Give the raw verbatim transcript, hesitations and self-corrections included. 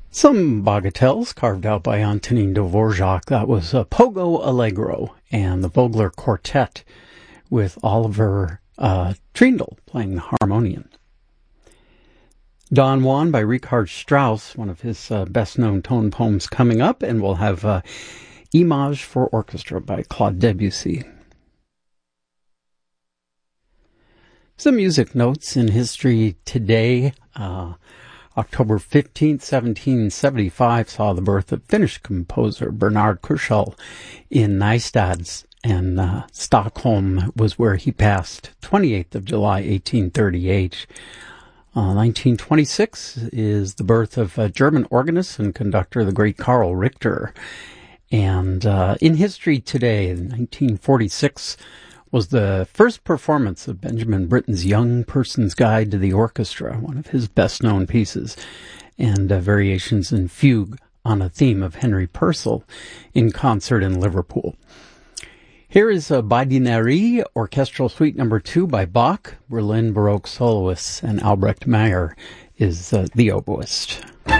Some bagatelles carved out by Antonin Dvorak. That was uh, Pogo Allegro and the Vogler Quartet with Oliver uh, Trindle playing the harmonium. Don Juan by Richard Strauss, one of his uh, best-known tone poems coming up, and we'll have uh, Image for Orchestra by Claude Debussy. Some music notes in history today. Uh, October fifteenth, seventeen seventy-five saw the birth of Finnish composer Bernard Krusell in Nystads, and uh, Stockholm was where he passed. twenty-eighth of July, eighteen thirty-eight. Uh, nineteen twenty-six is the birth of uh, German organist and conductor, the great Karl Richter. And uh, in history today, nineteen forty-six was the first performance of Benjamin Britten's Young Person's Guide to the Orchestra, one of his best-known pieces, and uh, variations in fugue on a theme of Henry Purcell in concert in Liverpool. Here is a Badineri Orchestral Suite Number Two by Bach, Berlin Baroque soloists, and Albrecht Meyer is uh, the oboist.